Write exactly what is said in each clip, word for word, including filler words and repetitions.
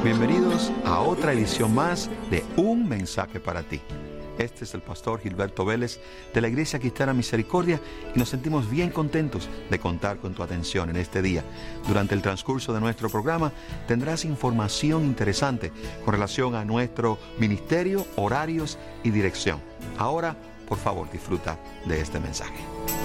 Bienvenidos a otra edición más de Un Mensaje para Ti. Este es el pastor Gilberto Vélez de la Iglesia Cristiana Misericordia y nos sentimos bien contentos de contar con tu atención en este día. Durante el transcurso de nuestro programa tendrás información interesante con relación a nuestro ministerio, horarios y dirección. Ahora, por favor, disfruta de este mensaje.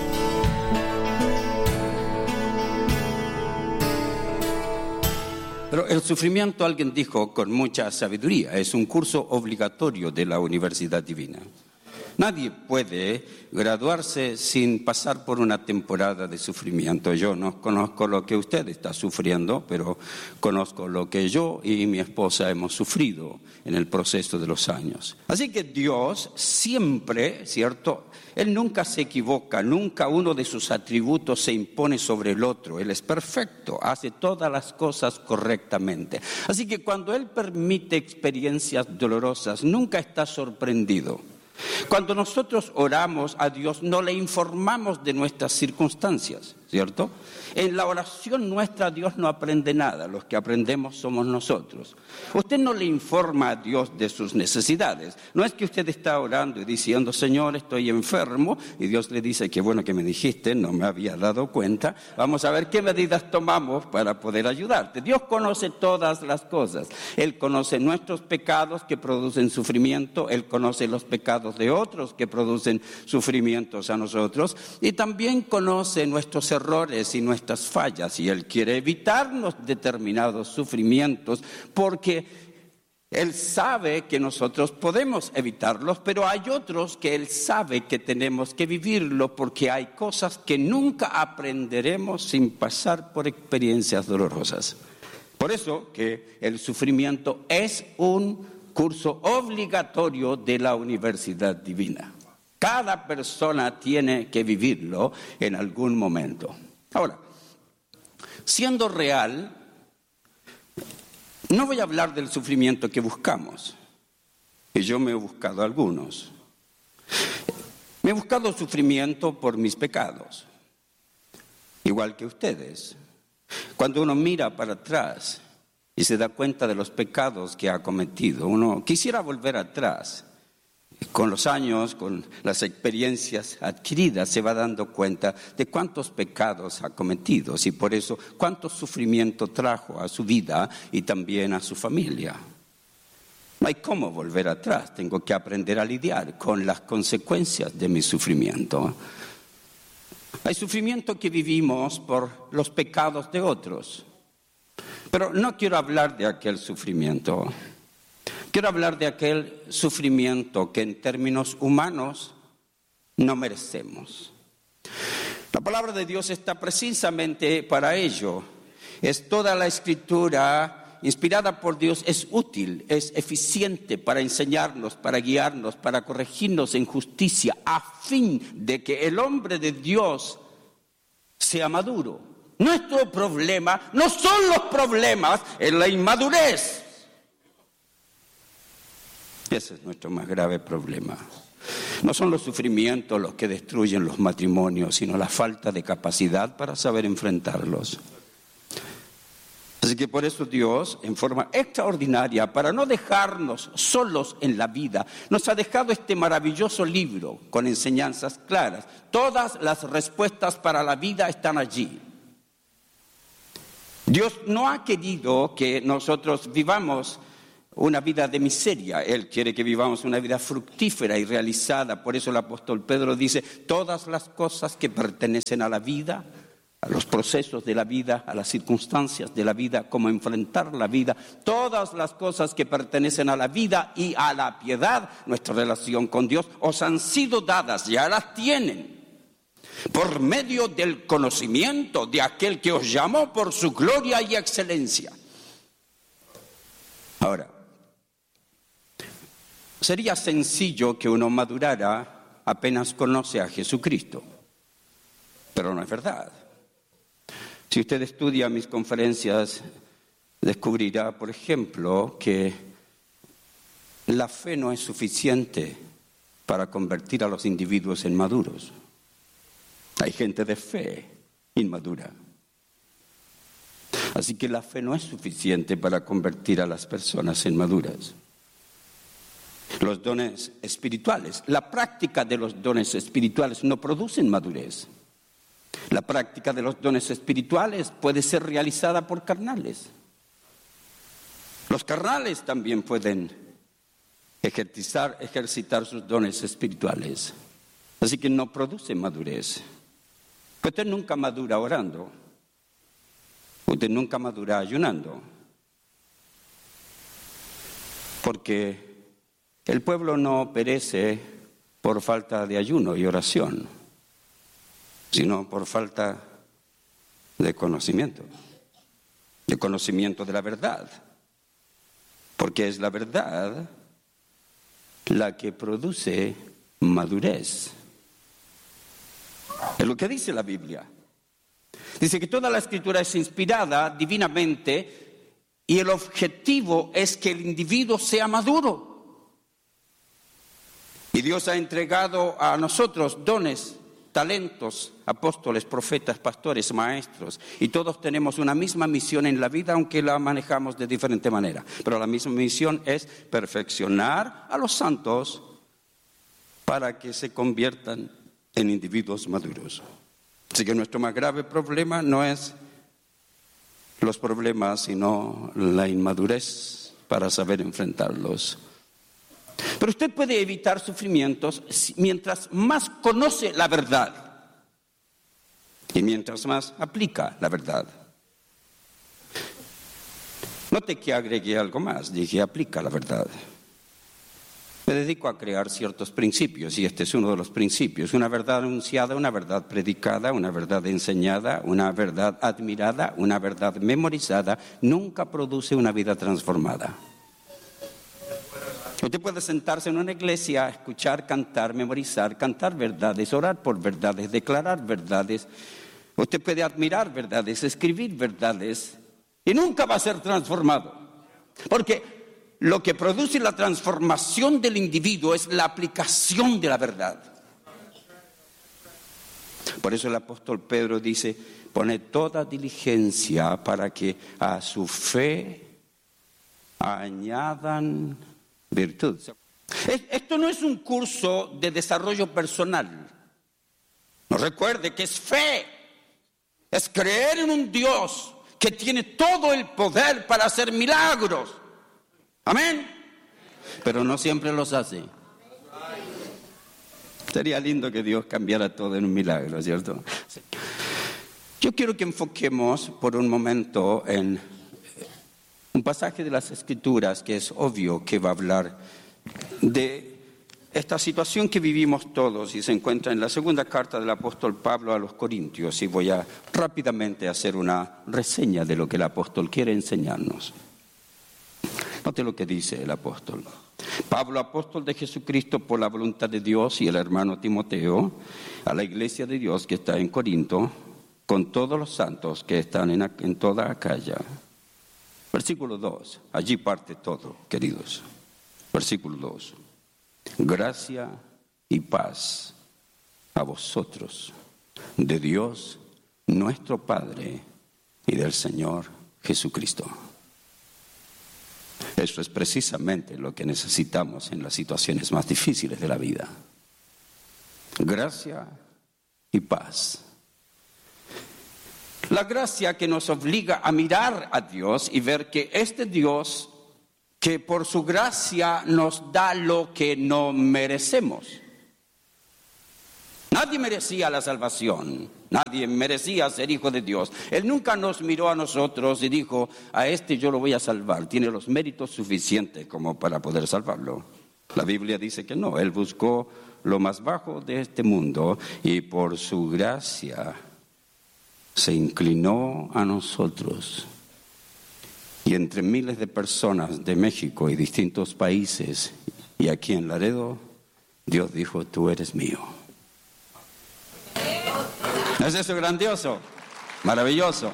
Pero el sufrimiento, alguien dijo con mucha sabiduría, es un curso obligatorio de la Universidad Divina. Nadie puede graduarse sin pasar por una temporada de sufrimiento. Yo no conozco lo que usted está sufriendo, pero conozco lo que yo y mi esposa hemos sufrido en el proceso de los años. Así que Dios siempre, ¿cierto? Él nunca se equivoca, nunca uno de sus atributos se impone sobre el otro. Él es perfecto, hace todas las cosas correctamente. Así que cuando Él permite experiencias dolorosas, nunca está sorprendido. Cuando nosotros oramos a Dios, no le informamos de nuestras circunstancias, ¿cierto? En la oración nuestra Dios no aprende nada, los que aprendemos somos nosotros. Usted no le informa a Dios de sus necesidades. No es que usted está orando y diciendo, Señor, estoy enfermo, y Dios le dice, qué bueno que me dijiste, no me había dado cuenta, vamos a ver qué medidas tomamos para poder ayudarte. Dios conoce todas las cosas. Él conoce nuestros pecados que producen sufrimiento, Él conoce los pecados de otros que producen sufrimientos a nosotros, y también conoce nuestros errores y nuestras fallas, y Él quiere evitarnos determinados sufrimientos porque Él sabe que nosotros podemos evitarlos, pero hay otros que Él sabe que tenemos que vivirlo porque hay cosas que nunca aprenderemos sin pasar por experiencias dolorosas. Por eso que el sufrimiento es un curso obligatorio de la Universidad Divina. Cada persona tiene que vivirlo en algún momento. Ahora, siendo real, no voy a hablar del sufrimiento que buscamos, y yo me he buscado algunos. Me he buscado sufrimiento por mis pecados, igual que ustedes. Cuando uno mira para atrás y se da cuenta de los pecados que ha cometido, uno quisiera volver atrás. Con los años, con las experiencias adquiridas, se va dando cuenta de cuántos pecados ha cometido y por eso cuánto sufrimiento trajo a su vida y también a su familia. No hay cómo volver atrás, tengo que aprender a lidiar con las consecuencias de mi sufrimiento. Hay sufrimiento que vivimos por los pecados de otros, pero no quiero hablar de aquel sufrimiento. Quiero hablar de aquel sufrimiento que en términos humanos no merecemos. La palabra de Dios está precisamente para ello. Es toda la Escritura inspirada por Dios, es útil, es eficiente para enseñarnos, para guiarnos, para corregirnos en justicia, a fin de que el hombre de Dios sea maduro. Nuestro problema no son los problemas, es la inmadurez. Ese es nuestro más grave problema. No son los sufrimientos los que destruyen los matrimonios, sino la falta de capacidad para saber enfrentarlos. Así que por eso Dios, en forma extraordinaria, para no dejarnos solos en la vida, nos ha dejado este maravilloso libro con enseñanzas claras. Todas las respuestas para la vida están allí. Dios no ha querido que nosotros vivamos una vida de miseria. Él quiere que vivamos una vida fructífera y realizada. Por eso el apóstol Pedro dice, todas las cosas que pertenecen a la vida, a los procesos de la vida, a las circunstancias de la vida, cómo enfrentar la vida, todas las cosas que pertenecen a la vida y a la piedad, nuestra relación con Dios, os han sido dadas, ya las tienen, por medio del conocimiento de aquel que os llamó por su gloria y excelencia. Ahora, sería sencillo que uno madurara apenas conoce a Jesucristo, pero no es verdad. Si usted estudia mis conferencias, descubrirá, por ejemplo, que la fe no es suficiente para convertir a los individuos en maduros. Hay gente de fe inmadura. Así que la fe no es suficiente para convertir a las personas en maduras. Los dones espirituales, la práctica de los dones espirituales no producen madurez. La práctica de los dones espirituales puede ser realizada por carnales. Los carnales también pueden ejercitar, ejercitar sus dones espirituales. Así que no producen madurez. Usted nunca madura orando. Usted nunca madura ayunando. Porque el pueblo no perece por falta de ayuno y oración, sino por falta de conocimiento, de conocimiento de la verdad. Porque es la verdad la que produce madurez. Es lo que dice la Biblia. Dice que toda la Escritura es inspirada divinamente y el objetivo es que el individuo sea maduro. Y Dios ha entregado a nosotros dones, talentos, apóstoles, profetas, pastores, maestros. Y todos tenemos una misma misión en la vida, aunque la manejamos de diferente manera. Pero la misma misión es perfeccionar a los santos para que se conviertan en individuos maduros. Así que nuestro más grave problema no es los problemas, sino la inmadurez para saber enfrentarlos. Pero usted puede evitar sufrimientos mientras más conoce la verdad y mientras más aplica la verdad. Note que agregué algo más, dije aplica la verdad. Me dedico a crear ciertos principios y este es uno de los principios. Una verdad anunciada, una verdad predicada, una verdad enseñada, una verdad admirada, una verdad memorizada, nunca produce una vida transformada. Usted puede sentarse en una iglesia, escuchar, cantar, memorizar, cantar verdades, orar por verdades, declarar verdades. Usted puede admirar verdades, escribir verdades y nunca va a ser transformado. Porque lo que produce la transformación del individuo es la aplicación de la verdad. Por eso el apóstol Pedro dice, pone toda diligencia para que a su fe añadan virtud. Esto no es un curso de desarrollo personal. No, recuerde que es fe, es creer en un Dios que tiene todo el poder para hacer milagros. Amén. Pero no siempre los hace. Sería lindo que Dios cambiara todo en un milagro, ¿cierto? Yo quiero que enfoquemos por un momento en un pasaje de las Escrituras que es obvio que va a hablar de esta situación que vivimos todos y se encuentra en la segunda carta del apóstol Pablo a los Corintios. Y voy a rápidamente hacer una reseña de lo que el apóstol quiere enseñarnos. Note lo que dice el apóstol. Pablo, apóstol de Jesucristo por la voluntad de Dios, y el hermano Timoteo, a la iglesia de Dios que está en Corinto, con todos los santos que están en, en toda Acaya. Versículo dos, allí parte todo, queridos. Versículo dos. Gracia y paz a vosotros, de Dios nuestro Padre y del Señor Jesucristo. Eso es precisamente lo que necesitamos en las situaciones más difíciles de la vida. Gracia y paz. La gracia que nos obliga a mirar a Dios y ver que este Dios, que por su gracia nos da lo que no merecemos. Nadie merecía la salvación, nadie merecía ser hijo de Dios. Él nunca nos miró a nosotros y dijo, a este yo lo voy a salvar. Tiene los méritos suficientes como para poder salvarlo. La Biblia dice que no, Él buscó lo más bajo de este mundo y por su gracia se inclinó a nosotros. Y entre miles de personas de México y distintos países y aquí en Laredo, Dios dijo, tú eres mío. ¿No es eso grandioso? Maravilloso.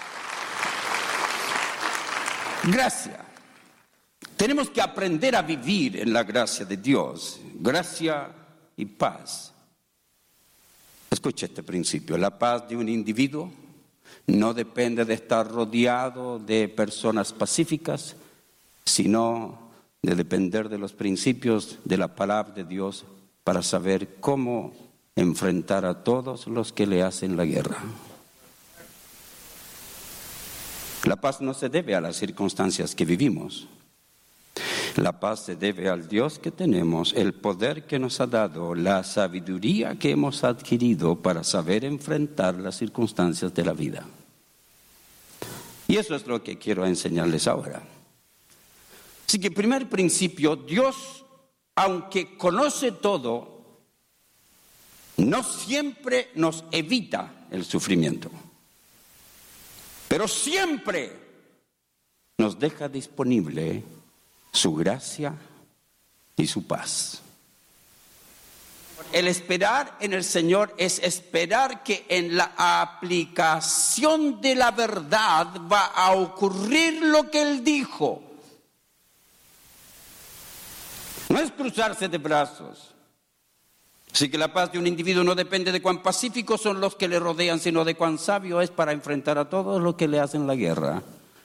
Gracia. Tenemos que aprender a vivir en la gracia de Dios. Gracia y paz. Escuche este principio. La paz de un individuo no depende de estar rodeado de personas pacíficas, sino de depender de los principios de la palabra de Dios para saber cómo enfrentar a todos los que le hacen la guerra. La paz no se debe a las circunstancias que vivimos. La paz se debe al Dios que tenemos, el poder que nos ha dado, la sabiduría que hemos adquirido para saber enfrentar las circunstancias de la vida. Y eso es lo que quiero enseñarles ahora. Así que, primer principio, Dios, aunque conoce todo, no siempre nos evita el sufrimiento, pero siempre nos deja disponible su gracia y su paz. El esperar en el Señor es esperar que en la aplicación de la verdad va a ocurrir lo que Él dijo. No es cruzarse de brazos. Así que la paz de un individuo no depende de cuán pacíficos son los que le rodean, sino de cuán sabio es para enfrentar a todos los que le hacen la guerra.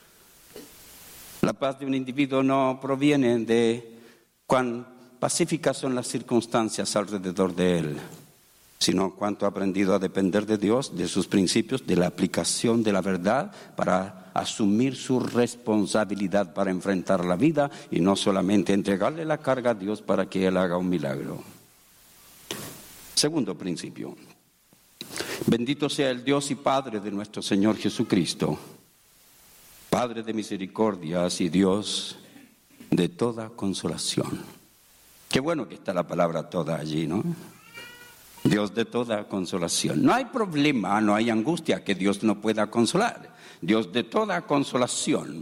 La paz de un individuo no proviene de cuán pacíficas son las circunstancias alrededor de él, sino cuánto ha aprendido a depender de Dios, de sus principios, de la aplicación de la verdad para asumir su responsabilidad para enfrentar la vida y no solamente entregarle la carga a Dios para que Él haga un milagro. Segundo principio. Bendito sea el Dios y Padre de nuestro Señor Jesucristo, Padre de misericordias y Dios de toda consolación. Qué bueno que está la palabra toda allí, ¿no? Dios de toda consolación. No hay problema, no hay angustia que Dios no pueda consolar. Dios de toda consolación.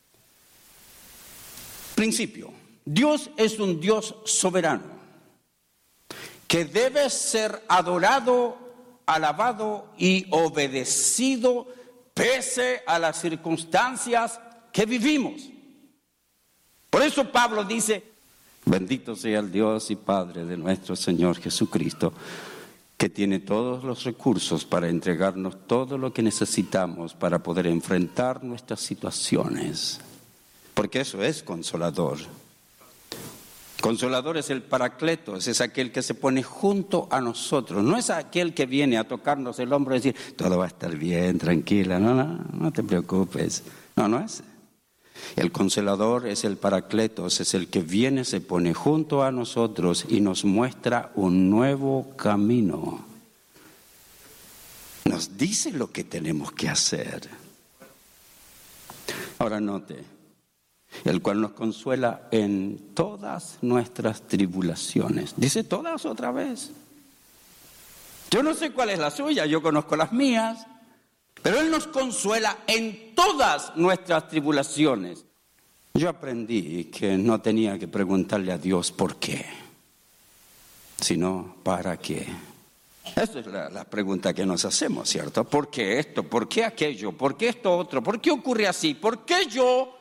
Principio. Dios es un Dios soberano que debe ser adorado, alabado y obedecido pese a las circunstancias que vivimos. Por eso Pablo dice: bendito sea el Dios y Padre de nuestro Señor Jesucristo, que tiene todos los recursos para entregarnos todo lo que necesitamos para poder enfrentar nuestras situaciones. Porque eso es consolador. Consolador es el Paracletos, es aquel que se pone junto a nosotros. No es aquel que viene a tocarnos el hombro y decir, todo va a estar bien, tranquila, no, no, no te preocupes. No, no es. El Consolador es el Paracletos, es el que viene, se pone junto a nosotros y nos muestra un nuevo camino. Nos dice lo que tenemos que hacer. Ahora note, el cual nos consuela en todas nuestras tribulaciones. Dice todas otra vez. Yo no sé cuál es la suya, yo conozco las mías. Pero Él nos consuela en todas nuestras tribulaciones. Yo aprendí que no tenía que preguntarle a Dios por qué, sino para qué. Esa es la, la pregunta que nos hacemos, ¿cierto? ¿Por qué esto? ¿Por qué aquello? ¿Por qué esto otro? ¿Por qué ocurre así? ¿Por qué yo?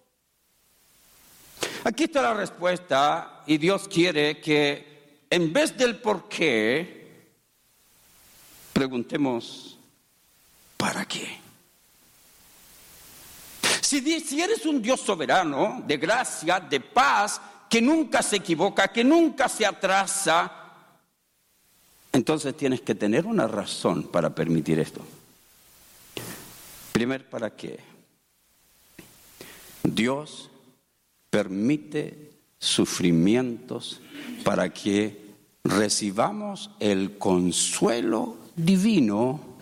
Aquí está la respuesta y Dios quiere que en vez del por qué, preguntemos ¿para qué? Si, si eres un Dios soberano, de gracia, de paz, que nunca se equivoca, que nunca se atrasa, entonces tienes que tener una razón para permitir esto. Primero, ¿para qué? Dios permite sufrimientos para que recibamos el consuelo divino